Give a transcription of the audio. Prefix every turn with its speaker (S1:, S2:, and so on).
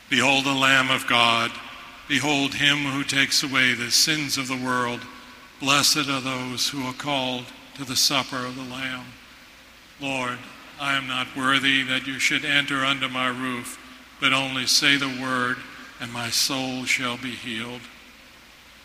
S1: Behold the Lamb of God. Behold him who takes away the sins of the world. Blessed are those who are called to the supper of the Lamb. Lord, I am not worthy that you should enter under my roof, but only say the word, and my soul shall be healed.